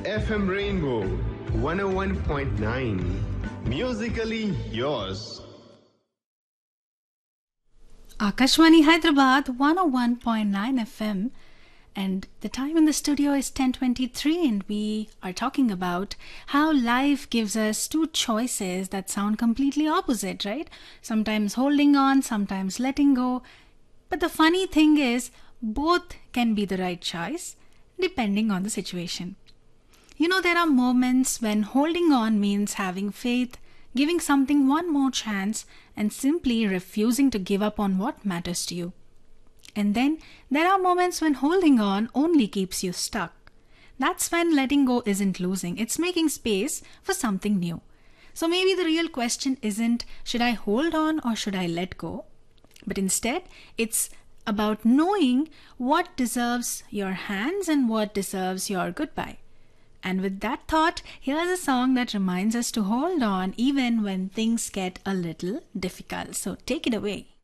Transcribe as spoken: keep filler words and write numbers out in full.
F M Rainbow one oh one point nine. Musically yours. Akashwani Hyderabad one oh one point nine F M, and the time in the studio is ten twenty-three, and we are talking about how life gives us two choices that sound completely opposite, right? Sometimes holding on, sometimes letting go. But the funny thing is, both can be the right choice depending on the situation. You know, there are moments when holding on means having faith, giving something one more chance, and simply refusing to give up on what matters to you. And then there are moments when holding on only keeps you stuck. That's when letting go isn't losing, it's making space for something new. So maybe the real question isn't should I hold on or should I let go? But instead, it's about knowing what deserves your hands and what deserves your goodbye. And with that thought, here's a song that reminds us to hold on even when things get a little difficult. So take it away.